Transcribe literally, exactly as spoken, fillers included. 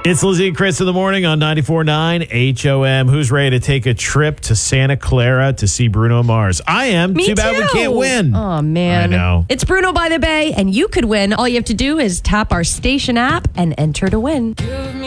It's Lizzie and Chris in the morning on ninety-four point nine H O M. Who's ready to take a trip to Santa Clara to see Bruno Mars? I am. Me too bad too. we can't win. Oh, man. I know. It's Bruno by the Bay, and you could win. All you have to do is tap our station app and enter to win.